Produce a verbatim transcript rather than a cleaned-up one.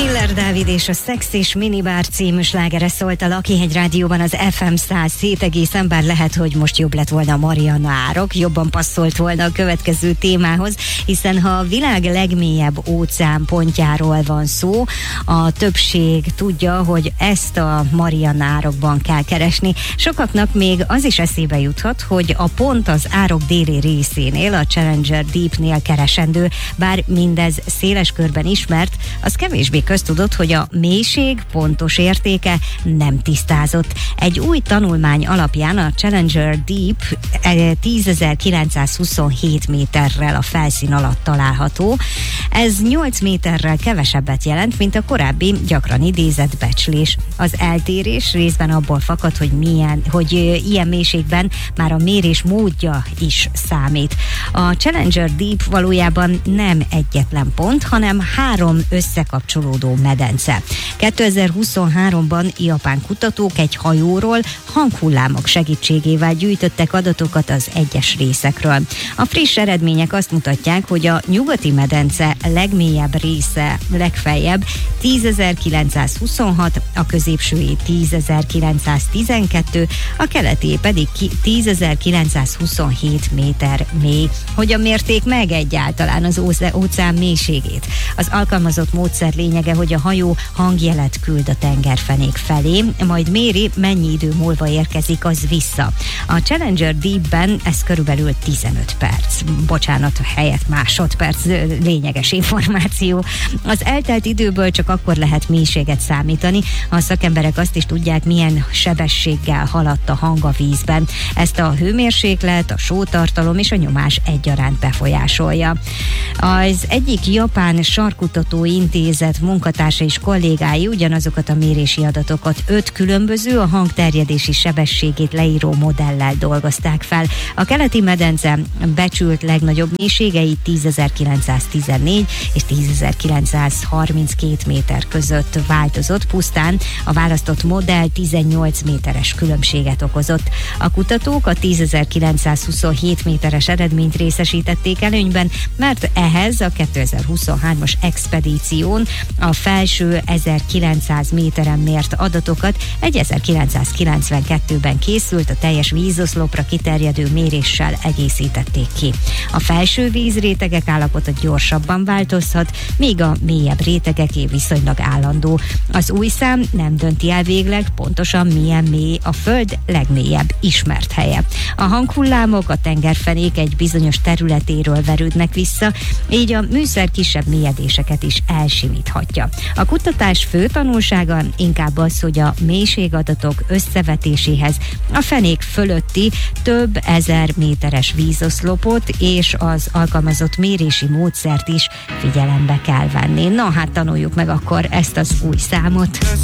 Miller Dávid és a Szex és Minibár című slágere szólt a Lakihegy Rádióban az ef em száz hét egészen, bár lehet, hogy most jobb lett volna a Mariana árok, jobban passzolt volna a következő témához, hiszen ha a világ legmélyebb óceán pontjáról van szó, a többség tudja, hogy ezt a Mariana árokban kell keresni. Sokaknak még az is eszébe juthat, hogy a pont az árok déli részénél, a Challenger Deepnél keresendő, bár mindez széles körben ismert, az kevésbé köztudott, hogy a mélység pontos értéke nem tisztázott. Egy új tanulmány alapján a Challenger Deep tízezer-kilencszázhuszonhét méterrel a felszín alatt található. Ez nyolc méterrel kevesebbet jelent, mint a korábbi gyakran idézett becslés. Az eltérés részben abból fakad, hogy, milyen, hogy ilyen mélységben már a mérés módja is számít. A Challenger Deep valójában nem egyetlen pont, hanem három összekapcsolódó medence. kétezer-huszonháromban japán kutatók egy hajóról hanghullámok segítségével gyűjtöttek adatokat az egyes részekről. A friss eredmények azt mutatják, hogy a nyugati medence legmélyebb része legfeljebb tízezer-kilencszázhuszonhat, a középsői tízezer-kilencszáztizenkettő, a keleti pedig tízezer-kilencszázhuszonhét méter mély. Hogyan mérték meg egyáltalán az óceán mélységét? Az alkalmazott módszer lényege, hogy a hajó hangjelet küld a tengerfenék felé, majd méri, mennyi idő múlva érkezik az vissza. A Challenger Deepben ez körülbelül tizenöt perc. Bocsánat, helyett másodperc, lényeges információ. Az eltelt időből csak akkor lehet mélységet számítani. A szakemberek azt is tudják, milyen sebességgel haladt a hang a vízben. Ezt a hőmérséklet, a sótartalom és a nyomás egyaránt befolyásolja. Az egyik japán sarkkutató intézet munkatársa és kollégái ugyanazokat a mérési adatokat öt különböző, a hangterjedési sebességét leíró modellel dolgozták fel. A keleti medence becsült legnagyobb mélységei tízezer-kilencszáztizennégy és tízezer-kilencszázharminckét méter között változott, pusztán a választott modell tizennyolc méteres különbséget okozott. A kutatók a tízezer-kilencszázhuszonhét méteres eredményt részesítették előnyben, mert ehhez a kétezer-huszonhármas expedíción a felső ezerkilencszáz méteren mért adatokat egy ezerkilencszázkilencvenkettőben készült, a teljes vízoszlopra kiterjedő méréssel egészítették ki. A felső vízrétegek állapota gyorsabban változhat, míg a mélyebb rétegeké viszonylag állandó. Az új szám nem dönti el végleg pontosan milyen mély a Föld legmélyebb ismert helye. A hanghullámok a tengerfenék egy bizonyos területéről verődnek vissza, így a műszer kisebb mélyedéseket is elsimíthatja. A kutatás fő tanulsága inkább az, hogy a mélységadatok összevetéséhez a fenék fölötti több ezer méteres vízoszlopot és az alkalmazott mérési módszert is figyelembe kell venni. Na hát tanuljuk meg akkor ezt az új számot.